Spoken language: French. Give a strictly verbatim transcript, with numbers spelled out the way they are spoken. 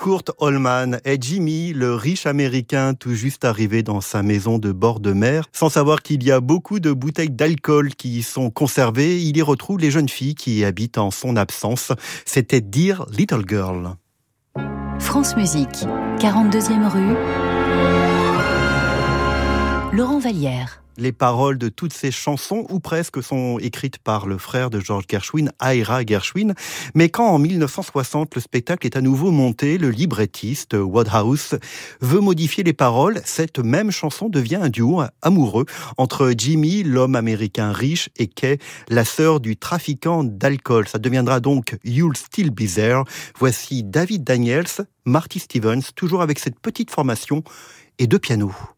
Kurt Allman est Jimmy, le riche américain tout juste arrivé dans sa maison de bord de mer. Sans savoir qu'il y a beaucoup de bouteilles d'alcool qui y sont conservées, il y retrouve les jeunes filles qui y habitent en son absence. C'était Dear Little Girl. France Musique, quarante-deuxième rue, Laurent Vallière. Les paroles de toutes ces chansons, ou presque, sont écrites par le frère de George Gershwin, Ira Gershwin. Mais quand, en mille neuf cent soixante, le spectacle est à nouveau monté, le librettiste, Wodehouse, veut modifier les paroles. Cette même chanson devient un duo amoureux entre Jimmy, l'homme américain riche, et Kay, la sœur du trafiquant d'alcool. Ça deviendra donc You'll Still Be There. Voici David Daniels, Marty Stevens, toujours avec cette petite formation et deux pianos.